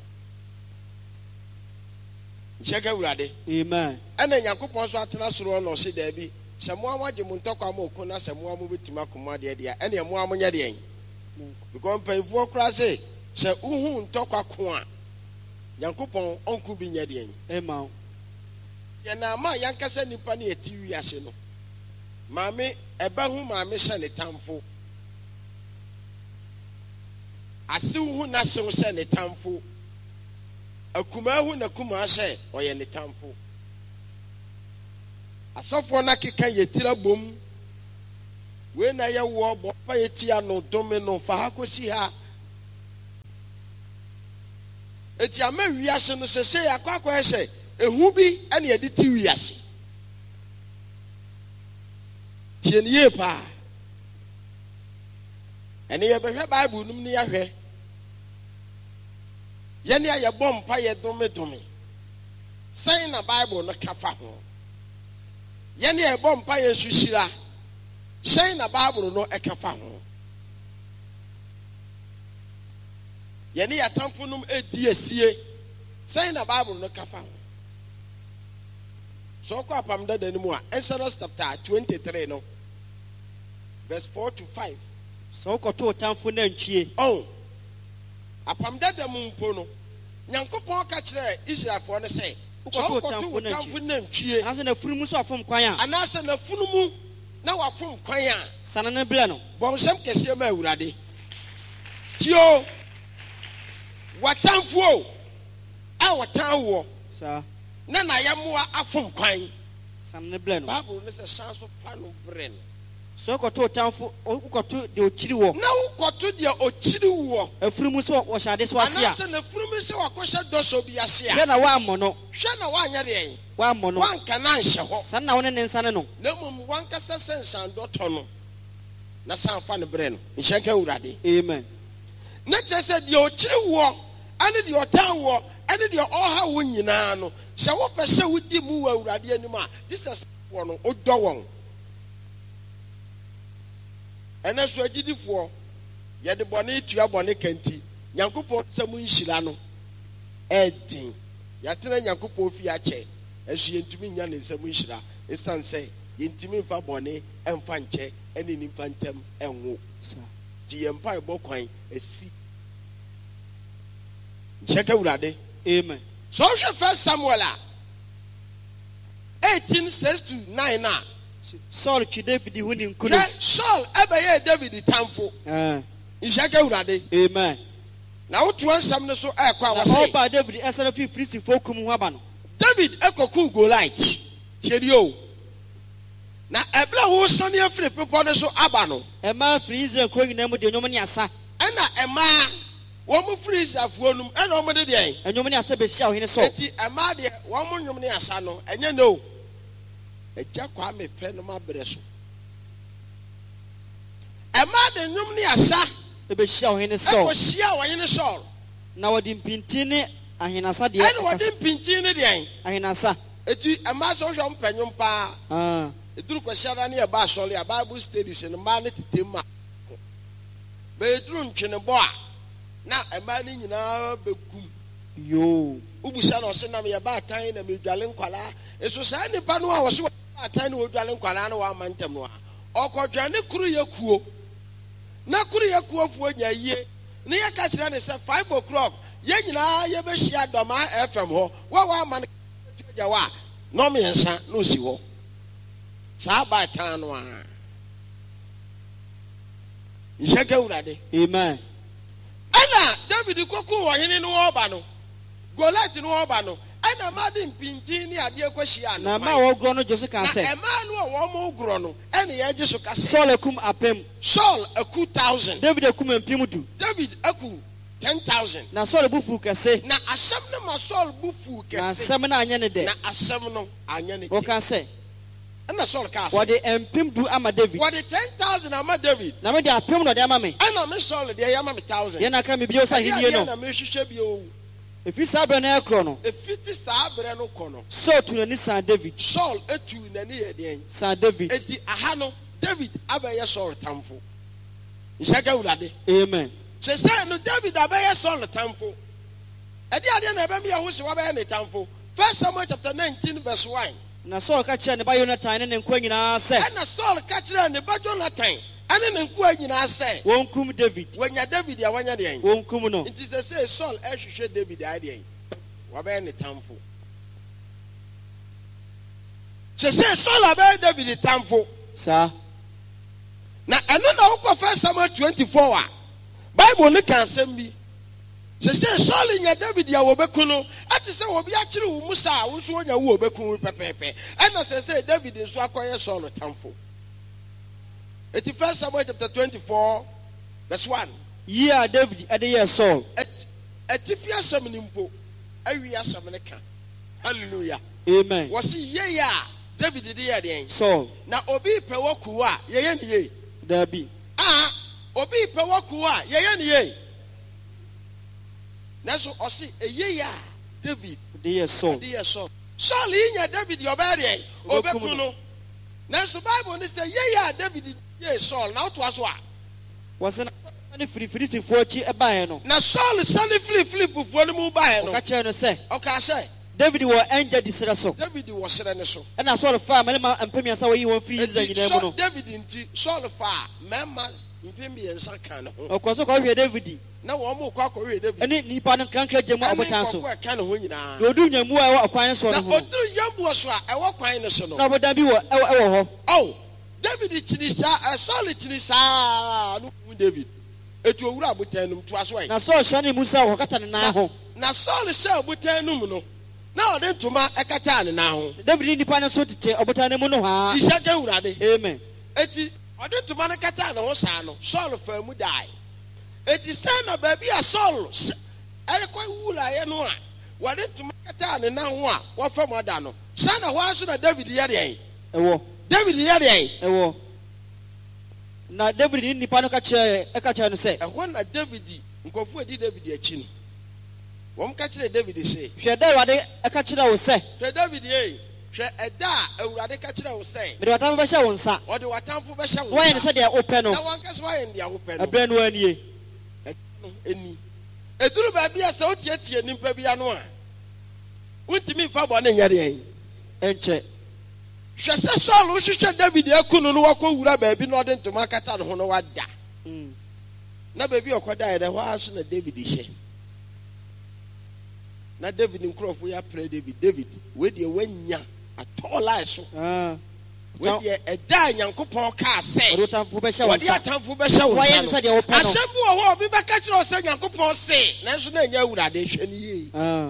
Check out ready. Amen. And then Yakupon Swatana or see Debbie, some more Wajimuntokamo Kuna, some more movie to Makumadia, and your Muamuadian. because mpanyinfoɔ koraa sɛ sɛ uhu ntɔkwa ko a Nyankopɔn ɔnko bi nyɛ deɛ Amen. yɛna ama yankasa nipa ne yɛti wiase no maame ɛba ho maame hyɛ ne tamfo asew ho n'asew hyɛ ne tamfo akumaa ho n'akumaa hyɛ ɔyɛ ne tamfo asɔfoɔ no akeka yɛtira bom wei na yɛwoɔ bɔpa yɛtia no dome no fa ha kɔsi ha eti ama wiase no sɛ sɛ yɛakɔ akɔyɛ sɛ ehu bi ɛne yɛde ti wiase tie ne yie paa ɛne yɛbɛhwɛ Bible num ne yɛhwɛ yɛne a yɛbɔ mpa yɛ dome dome sɛn na Bible no kafa ho yɛne a yɛbɔ mpa yɛ nso hyira sɛn na Bible no ɛkafa ho yɛne yɛatamfo nom edi esie sɛn na Bible no kafa ho so ɔkɔ apam dada no mu a Exodus chapter twenty-three no verse four to five So koto tamfo na ntwie. Oh. Apam dada mu mpo no. Nyankopɔn ka kyerɛ Israelfoɔ no sɛ, koto tamfo na ntwie. Anase na funumu so afom kwan a. Anase na funumu na wafom kwan a. Sana na bla no. Bɔnsɛm kɛseɛ ma Awurade. Tio. Watamfo a watanwo. Sa. Na na yamoa afom kwan. Sana na bla no. Bible ne sɛ san so fa no brɛ no. So koto tamfo koto de ochiri wo. Na koto de ochiri wo. Afurumu so wo hyade so ase a. Anase na furumu se wakɔhyɛ dɔso bi ase a. Hwɛ na wa amɔ no. Hwɛ na wa anya de. Wa amɔ no. Wa nka na nhyɛ hɔ. San na wo ne ne nsa ne no. Na mum wan kasa sensan dɔtɔ no. Na san fa ne brɛ no. Nhyɛ ka Awurade. Amen. Na kyerɛ sɛ de ochiri wo, ane de ɔtan wo, ane de ɔha wo nyinaa no. Sɛ wo pɛ sɛ wodi mu wɔ Awurade anim a, Jesus wo no odɔ wɔn. Ɛna so agidifoɔ yɛde bɔne tua bɔne kanti Nyankopɔn sɛ mu nhyira no ɛdin yɛatena Nyankopɔn fi akyɛ ɛso yɛntumi nya ne nsɛm nhyira ɛsiane sɛ yɛntumi mfa bɔne ɛmfa nkyɛ ɛne nipa ntam ɛnwo nti yɛmpa ɛbɔ kwan asi nhyɛ ka Awurade. Amen. So ɔhwɛ First Samuel a eighteen six to nine a Saul ki David hu ni nkunu. Na Saul ɛbɛyɛ David tamfo. Eh. Nhyɛ ka Awurade. Amen. Na wotu ansam ne so ɛkɔ a Na wɔsɛ ɔba David ɛsɛ fi Filistifo kum ho aba no. David ɛkɔku Goliath. Tiɛdi o. Na ɛbla wo sane afiri pepɔ ne so aba no. Ɛma firi Israel kro nyina mu de nyom ne asa. Ɛna ɛma wɔn mu firi Israelfoɔ num ɛna wɔn de deɛ. Ɛnyom ne asa be hyia ohene so. Eti ɛma deɛ wɔn mu nyom ne asa no ɛnyɛ no. Ɛgya kwa me pɛ no ma brɛ so. Ɛma de nyom ne asa E be hyia ohene so. ɛkɔ hyia wɔn ne Saul. Na wɔde mpinti ne ahenasa de. Ɛna wɔde mpinti ne deɛ. Ahenasa. Eti ɛma so hwɛ mpanyom paa. Ah. Eduru kwasiara ne yɛba asɔle a Bible studies no mmaa ne tete ma. Beduru ntwene bɔ a na mmaa ne nyinaa begum. Yo. Ubusa na ɔse nam yɛba atan na medwale nkwalaa. Eso saa nipa no a wɔse atan ne wɔdwale nkwalaa no wa mantam no a. Ɔkɔdwa ne kuru yɛ kuo. Na kuru yɛ kuo fuo nya yie. Ne yɛ ka kyerɛ ne sɛ five o'clock yɛ nyinaa yɛbɛhyia Dɔma F M hɔ. Wa wa man gya wa no me nsa no si hɔ. Saa ba atan no a. Nhyɛ ka Awurade. Amen. Ɛna David koku wɔ hene no ɔba no. Goliath no ɔba no. Ɛna ma de mpinti ne adeɛ kɔhyia no. Na ma wo gro no Jose kan sɛ. Na ɛma no a wɔn mo gro no ɛne yɛgye so ka sɛ. Saul akum apem. Saul aku thousand. David akum empim du. David aku ten thousand. Na Saul bufu kɛse. Na asɛm no ma Saul bufu kɛse. Na asɛm na anya ne de. Na asɛm no anya ne de. Wo kan sɛ. Ɛna Saul ka sɛ. Wɔde empim du ama David. Wɔde ten thousand ama David. Na me de apem no de ama me. Ɛna me Saul de yɛ ama me thousand. Yɛ na ka me bio sa henie no. Na me hwehwɛ bio. Efi saa bere na ekro no. Efiti saa bere no kɔ no. Saul tu n'ani san David. Saul etu n'ani yɛ den. San David. Eti aha no David abɛyɛ Saul tamfo. Nhyɛ ka Awurade. Amen. Kyesɛ no David abɛyɛ Saul tamfo. Ɛde adeɛ na ɛbɛmi ɛho se wabɛyɛ ne tamfo. First Samuel chapter nineteen verse one. Na Saul ka kyerɛ ne ba Jonathan ne ne nkwa nyinaa sɛ. Ɛna Saul ka kyerɛ ne ba Jonathan ɛne ne nkoa nyinaa sɛ wɔnkum David. wɔnya David a wɔnya deɛn Wɔnkum no. nti sɛ sɛ Saul ɛhwehwɛ David ayɛ deɛn wɔbɛyɛ ne tamfo sɛ sɛ Saul abɛyɛ David tamfo Saa. na ɛno na wokɔ First Samuel twenty-four a Bible ne ka asɛm bi sɛ sɛ Saul nya David a wɔbɛku no ɛte sɛ wɔbi akyere wo mu saa wo nso wonya wo wɔbɛku pɛpɛɛpɛ ɛna sɛ sɛ David nso akɔyɛ Saul tamfo. Eti First Samuel chapter twenty-four verse one. Yi a David ɛde yɛ Saul. Etifi asɛm ni mpo awi asɛm ne ka. Hallelujah. Amen. Wɔsi yeye a David de yɛ deɛn. Saul. Na obi pɛ wɔ kuwa a yɛyɛ ne yie. Dabi. Ah, obi pɛ wɔ kuwa a yɛyɛ ne yie. Nanso ɔsi eyeye a David de yɛ Saul. De yɛ Saul. Saul yi nya David yɛ ɔbɛyɛ deɛn. Ɔbɛku no. Nanso Bible ne sɛ yeye a David yɛ Saul na woto aso a. Wɔsɛ na firi Filistfoɔ akyi ɛbaeɛ no. Na Saul sane firi Filistfoɔ no mu baeɛ no. Ɔka kyerɛ no sɛ. Ɔka sɛ. David wɔ ɛngya di serɛ so. David wɔ serɛ ne so. Ɛna Saul fa mmarima mpemiɛnsa wɔyi wɔn firi Israel nyinaa mu no. David nti Saul fa mmarima mpemiɛnsa ka ne ho. Ɔkɔ so kɔhwɛ David. Na wɔn mo kɔ akɔhwɛ David. Ɛne nipa no krankra gye mu ɔbotan so. Ɛne nkɔkɔ ɛka ne ho nyinaa. Na odu nyamu a ɛwɔ ɔkwan so no ho. Na oduru yamu so a ɛwɔ kwan ne so no. Na ɔbodan bi wɔ ɛwɔ hɔ. Oh, David kyini saa, Saul kyini saa no hu David. Etu owura abotan no to aso ai. Na Saul hyɛ ne mu sɛ ɔkata ne nan ho. Na Saul hyɛ abotan no mu no. Na ɔde ntoma ɛkata ne nan ho. David ni nipa no so tete ɔbotan no mu no ha. Isha ka wurade. Amen. Eti ɔde ntoma no kata ne ho saa no, Saul fa mu dai. Eti sɛ na baabi a Saul ɛrekɔ wula yɛ no a, wɔde ntoma kata ne nan ho a, wɔfa mu ada no. Sɛ na hɔ aso na David yɛ deɛn? Ɛwɔ. David yɛ deɛn? Ɛwɔ. Na David ni nipa no ka kyerɛ ɛka kyerɛ no sɛ. Ɛhɔ na David nkɔfo edi David akyi no. Wɔn ka kyerɛ David sɛ. Hwɛ da Awurade ɛka kyerɛ wo sɛ. Hwɛ David yɛ. Hwɛ ɛda a Awurade ka kyerɛ wo sɛ. Mede watamfo bɛhyɛ wo nsa. Ɔde watamfo bɛhyɛ wo nsa. Wɔyɛ ne sɛ deɛ wopɛ no. Na wɔn kasa wɔyɛ ne deɛ wopɛ no. Ɛbrɛ no anie. Eni. Eduru baabi a sɛ wotiatie nipa bi ano a. Wontumi mfa bɔ ne nyɛ deɛn. Ɛnkyɛ. Hwɛ sɛ Saul wohwehwɛ David aku no no wakɔ wura baabi na ɔde ntoma kata ne ho no wada. Na baabi ɔkɔda yɛ dɛ hɔ aso na David hyɛ. Na David nkurɔfo yɛ aprɛ David David wei deɛ wanya atɔɔla so. Wei deɛ ɛda Nyankopɔn kaa sɛ. Ɔde atamfo bɛhyɛ wo nsa. Ɔde atamfo bɛhyɛ wo nsa. Wɔyɛ ne sɛ deɛ wopɛ no. Asɛm bi wɔ hɔ obi bɛka kyerɛ wo sɛ Nyankopɔn se nanso na ɛnyɛ Awurade hwɛ ne yie.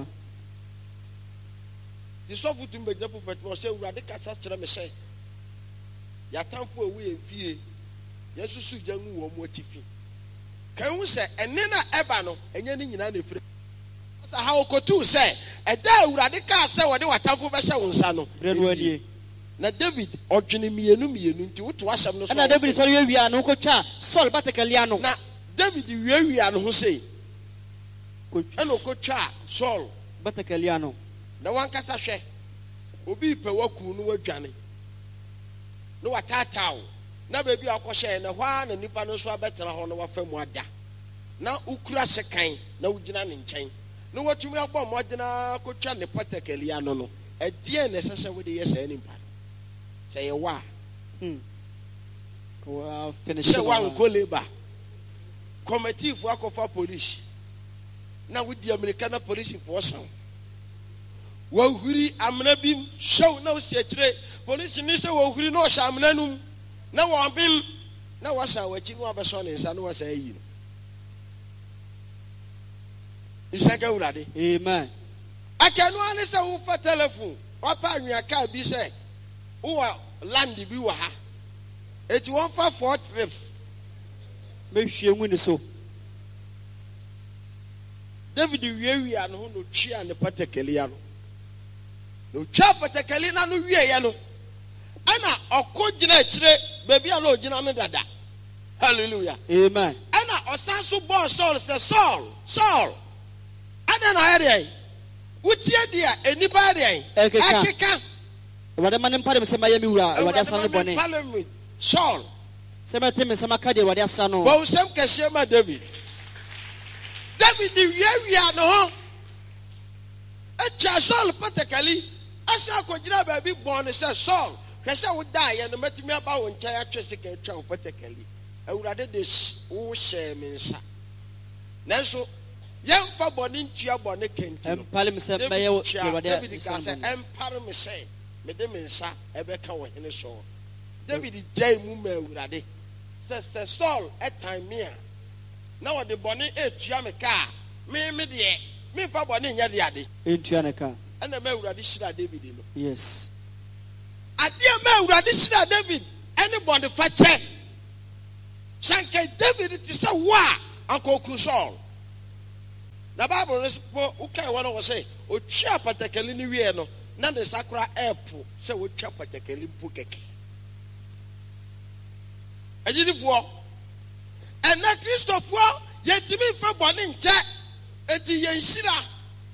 Di sɔfo tum bɛgyina pulpit ma ɔsɛ Awurade kasa kyerɛ me sɛ yɛatamfo a wɔyɛ fie yɛsusu gya ngu wɔn mu atifi. Kan hu sɛ ɛne na ɛba no ɛnyɛ ne nyinaa na efiri. Asa ha okotu sɛ ɛda Awurade kaa sɛ wɔde watamfo bɛhyɛ wo nsa no. Na David ɔdwene mmienu mmienu nti woto asɛm no so. Ɛna David sɔre wiawia no kɔtwa Saul batakali ano. Na David wiawia no ho sɛ ɛna ɔkɔtwa Saul batakali ano. Na wankasa hwɛ obi pɛ waku no wadwane no watataw na baabi a ɔkɔhyɛ na hɔ a na nipa no nso abɛtena hɔ no wafa mu ada na ukura sekan na wogina ne nkyɛn na watumi abɔ mmɔdena kɔtwa ne patakali ano no ɛdeɛ na ɛsɛ sɛ wode yɛ saa nipa sɛ yɛ wa sɛ wankɔ leba kɔmatifoɔ akɔfa polisi na wodi Amerika na polisifoɔ saw wahuri amena bim show na osi akyire police ni sɛ wahuri na ɔhyɛ amena num na wɔbim na wasa wakyi no abɛsɔ ne nsa no wasa ayi no isaka Awurade amen akanu ane sɛ wofa telephone wapa anwea kaa bi sɛ wo land bi wɔ ha eti wɔn fa four trips mehwie ngu ne so David wiawia no ho no twia ne patakali ano no twa patakali na no wie ya no ana ɔkɔ gyina akyire baabi a no gyina no dada hallelujah amen ana ɔsan so bɔ Saul sɛ Saul Saul ada na ayɛ deɛ wotie deɛ enipa deɛ ɛkeka Awurade ma ne mpa dem sɛ mayɛ me wura Awurade asa no bɔne Saul sɛ mɛte me nsɛm aka deɛ Awurade asa no bɔ nsɛm kɛseɛ ma David David wiawia no ho atwa Saul patakali asa akɔgyina baabi bɔn ne sɛ Saul hwɛ sɛ wodaeɛ no matumi aba wo nkyɛn atwe sika atwa wo patakali awurade de wo hyɛ me nsa nanso yɛmfa bɔne ntua bɔne kɛnti no Empale me se meye Awurade David ka sɛ ɛmpare me sɛ mede me nsa ɛbɛka wɔ hene so David gyae mu ma awurade sɛ sɛ Saul ɛtan me a na wɔde bɔne etua me ka me me deɛ memfa bɔne nyɛ de ade entua ne ka ɛna ma awurade hyira David no yes adeɛ ma awurade hyira David ɛne bɔne fa kyɛ sɛnka David te sɛ wo a anka oku Saul na Bible no po wokae wɔ no wɔ sɛ otwa patakali no wie no na ne sakora ɛpo sɛ wotwa patakali mpo kɛkɛ agyidifoɔ ɛna Kristofoɔ yɛntumi mfa bɔne nkyɛ enti yɛnhyira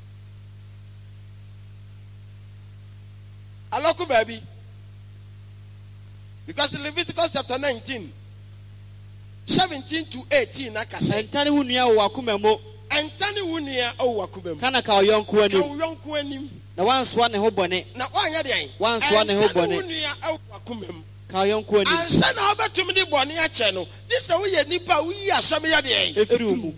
alɔko baabi because Leviticus chapter nineteen seventeen to eighteen na kasa entane wo nua wo akoma mo entane wo nua wo akoma mo kana ka oyonko anim ka oyonko anim na wansoa ne ho bɔne na wanya de an wansoa ne ho bɔne wo nua wo akoma mo ka oyonko anim ansa na obetum de bɔne akyɛ no dis sɛ wo yɛ nipa wo yi asɛm yɛ de an efiri mu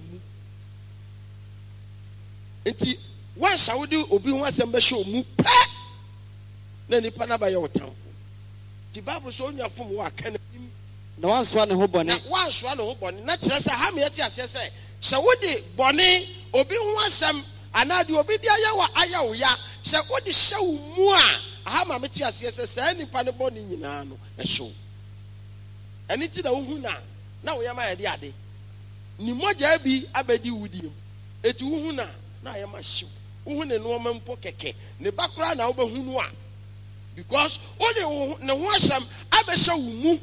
enti wansa wo de obi ho asɛm bɛhyɛ mu pɛ na nipa na ba yɛ wotam di Bible so onya fom wo aka na na wansoa ne ho bɔne na wansoa ne ho bɔne na kyerɛ sɛ ha me yɛte aseɛ sɛ sɛ wode bɔne obi ho asɛm anaa de obi de ayɛ wa ayɛ wo ya sɛ wode hyɛ wo mu a aha ma mete aseɛ sɛ saa nipa ne bɔne nyinaa no ɛhyew ɛne ti na wohu na na woyɛ ma yɛde ade ni mogya bi abɛdi wudiem eti wohu na na ayɛ ma hyew wohu ne noɔma mpo kɛkɛ ne bakora na wobɛhu no a because wode ne ho asɛm abɛhyɛ wo mu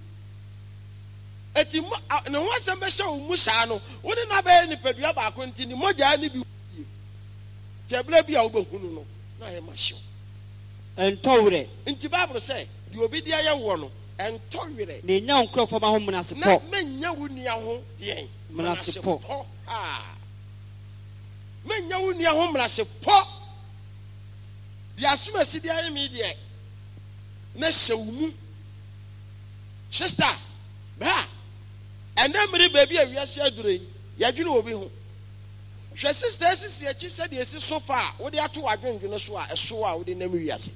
eti ne ho asɛm bɛhyɛ wo mu saa no wode na bɛyɛ nipadua baako nti ne mogya ne bi wudie tɛbrɛ bi a wobɛhu no no na ayɛ ma hyew entɔwerɛ nti Bible sɛ deɛ obi de ayɛ wɔ no ɛntɔwerɛ ne nya nkurɔfo ma ho menase na pɔ menya wo nua ho deɛn menase pɔ ah menya wo nua ho menase pɔ deɛ asom asi de ayɛ me deɛ na hyɛ wo mu sister bra ɛnɛ mmere baabi a wiase aduro yi yɛadwene obi ho hwɛ sister asisi akyi sɛdeɛ ɛsi so fa a wode ato w'adwendwene so a ɛso a wode nam wiase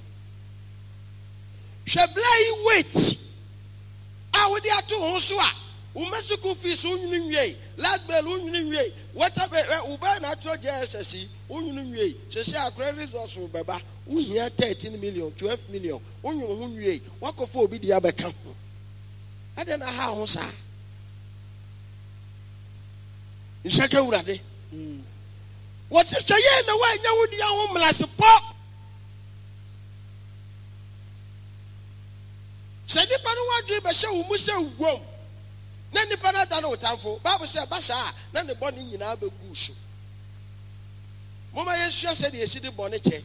hwɛ bla yi wait a wode ato ho so a wo masuku fees wonwene nwie last bill wonwene nwie water wo ba na atro J S S wonwene nwie sese akora resource wo beba wo hia thirteen million twelve million wonwene ho nwie wakofo obi dia bɛka ho ade na ha ho saa nhyɛka wurade wɔsi hwɛ yɛ na wanya wo dia ho mlasepɔ sɛ nipa no wadwe bɛhyɛ wo mu sɛ wom na nipa na da no tamfo Bible sɛ ba saa na ne bɔne nyinaa bɛgu so moma yɛsua sɛ de yɛsi de bɔne kyɛ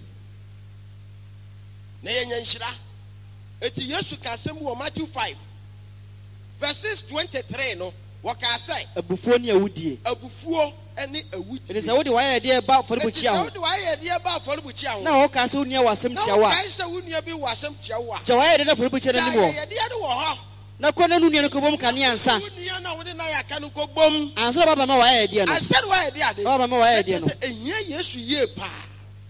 na yɛnya nhyira eti Yesu ka asɛm wɔ Matthew five verses twenty-three no wɔka sɛ abufuo ne awudie abufuo ɛne awudie ɛne sɛ wode wayɛ deɛ ba afɔrebukyia ho wode wayɛ deɛ ba afɔrebukyia ho na wɔka sɛ wo nua wɔ asɛm tia wo a na wɔkae sɛ wo nua bi wɔ asɛm tia wo a gya wayɛ deɛ na afɔrebukyia no anim wɔ yɛdeɛ de wɔ hɔ na kɔ na no nua no kɔbɔm kanea ansa wo nua na wode na yɛaka no kɔbɔm ansa na baba ma wayɛ deɛ no ansa na wayɛ deɛ ade baba ma wayɛ deɛ no sɛ ɛhia Yesu yie paa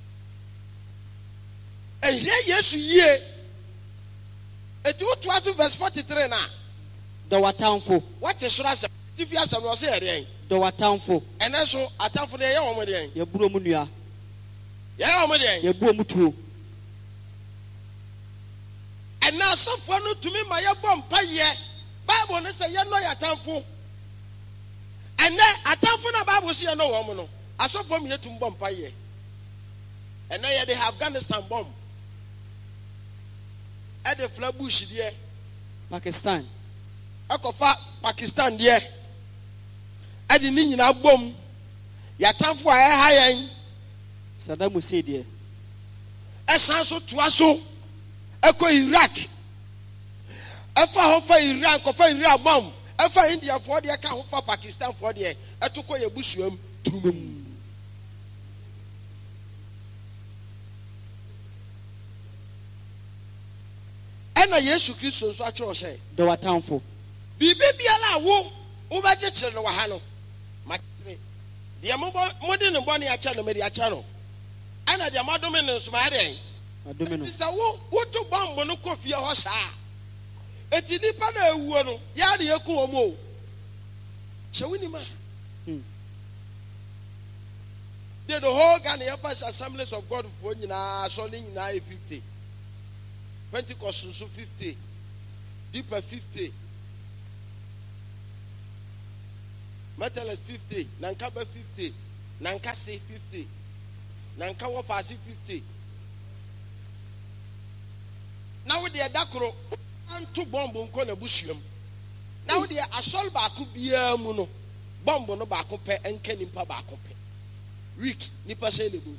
ɛhia Yesu yie eti wotoa so verse forty-three na dɔ w'atamfo wate soro asɛm tifi asɛm no ɔsɛ yɛdeɛn dɔ w'atamfo ɛnɛ so atamfo no yɛyɛ wɔn deɛn yɛburo mu nua yɛyɛ wɔn deɛn yɛbuo mu tuo ɛna asɔfoɔ no tumi ma yɛbɔ mpayɛ Bible no sɛ yɛnɔ yɛ atamfo ɛnɛ atamfo na Bible sɛ yɛnɔ wɔn no asɔfoɔ mi yɛtum bɔ mpayɛ ɛnɛ yɛde Afghanistan bomb ɛde Flatbush deɛ Pakistan ɛkɔfa Pakistan deɛ ɛde ne nyinaa bom yɛatamfo a ɛha yɛn Saddam Hussein deɛ ɛsan so toa so ɛkɔ Iraq ɛfa hɔ fa Iran kɔfa Iran bomb ɛfa India foɔ deɛ ka ho fa Pakistan foɔ deɛ ɛto kɔ yɛ busuam tum ɛna Yesu Kristo nso akyerɛ sɛ dɔ w'atamfo bibi biara wo wo ba kyekere no wa ha no matere de mo mo de ne bone ya cha no me de ya cha no ana de madome ne so ma de adome no tisa wo wo to bambo no kofie ho saa eti nipa na ewuo no ya de eku omo o she wini ma the whole Ghana First Assemblies of God for nyina so ni nyina e fifty Pentecost so fifty Deeper fifty Methodist fifty Nankaba fifty Nankase fifty Nankawa Fasi fifty now the dakoro anto bombo nko na busuam now the asol ba ko bia mu no bombo no ba ko pe enka nimpa ba ko pe week nipa say lebu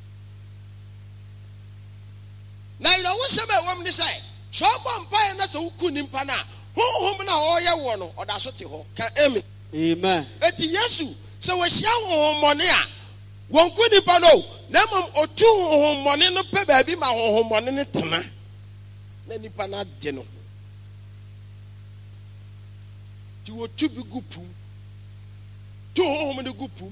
na ilo wo se be wom ni say so bompa na so ku nimpa na honhom na o ye wo no oda so te ho ka amen amen eti yesu se wo hia honhom mone a won ku nimpa no na mom otu honhom mone no pe ba bi ma honhom mone ne tena na nipa na de no ti wo tu bi gupu tu honhom ne gupu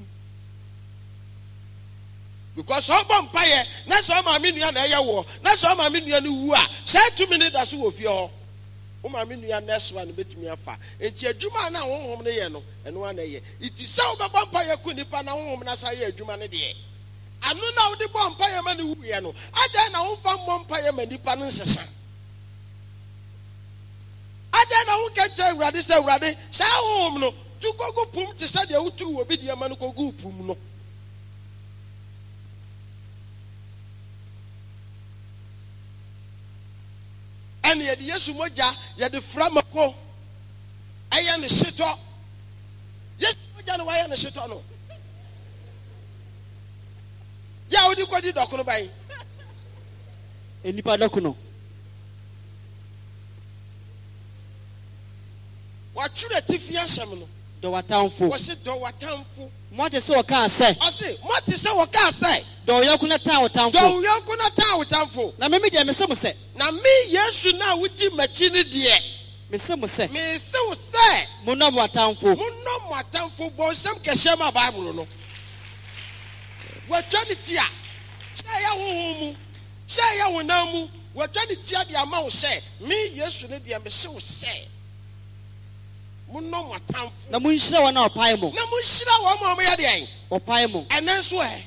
because so bompaye na so ma me nua na ye wo na so ma me nua no wu a say two minutes da so wo fie ho o ma me nua next one betumi afa enti adwuma na honhom ne ye no eno na ye iti say wo bompaye ku nipa na honhom na sa ye adwuma ne de anu na wo de bompaye ma ne wu ye no ada na wo fa bompaye ma nipa no nsesa ada na wo ka je urade say urade say honhom no tu gogo pum ti say de wo tu wo bi de ma no gogo pum no and ye Yesu moja ye de framako aya ne seto Yesu moja no waya ne seto no ya odi ko di dokono bai enipa dokono wa chure tifia sem no do watamfo wo se do watamfo mo te se o ka se o se mo te se o ka se do yakuna ta watamfo do yakuna ta watamfo na me me de me se mo se na me Yesu na wudi machi ne de me se mo se me se wo se mo no watamfo mo no watamfo bo sem kehye ma Bible no wa twani tia se ya hohomu se ya wonamu wa twani tia de ama wo se me Yesu ne de me se wo se munno matamfo na munhyira wa na opae mo na munhyira wa mo mo ya de an opae mo enen so e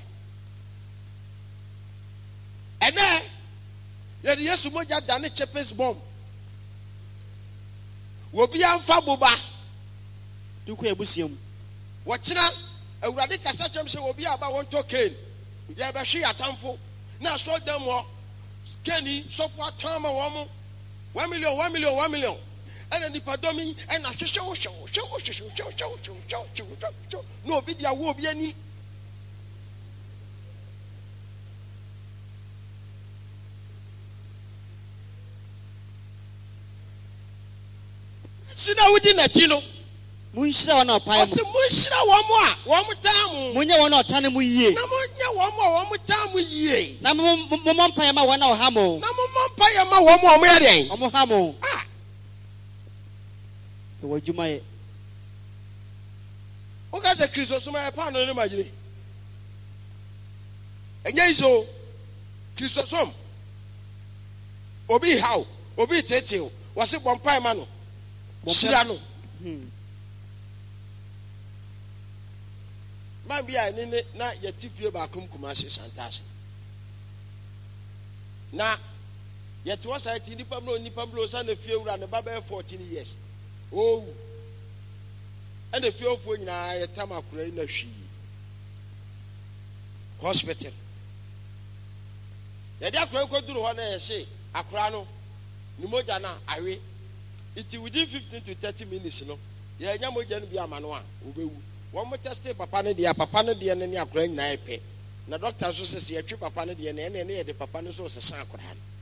ene ye de Yesu moja da ne chepes bomb wo bia mfa boba duko ebusiam wo kira awurade kasa chem se wo bia ba won to ken ye be hwe atamfo na so dem wo keni so fo atama wo mo one million one million one million and then the padomi and a show show show show show show show show show show no video wo bi ani sina wudi na chino munhyira wa na pae mo munhyira wo mo a wo mo tamu munye wo na otane mu yie na munye wo mo wo mo tamu yie na mo mo mpae ma wo na o ha mo na mo mpae ma wo mo o mo ya den o mo ha mo ah to wajumaye o ga se Kristo so ma pa no ne magine enye iso Kristo som obi how obi teteo wase bompai ma no shira no man bia ni na yatifie ba kum kuma se santas na yeto wasa ti ni pablo ni pablo sa na fie wura ne baba fourteen years oh and the few for nyina yetam akura na hwi hospital ye dia akura ko duru ho na ye se akura no ni moja na awe it within fifteen to thirty minutes no ye nya moja no bi amano a obewu wo mo test papa ne dia papa ne dia ne ni akura nyina epe na doctor so se se ye twi papa ne dia ne ne ne ye de papa ne so se san akura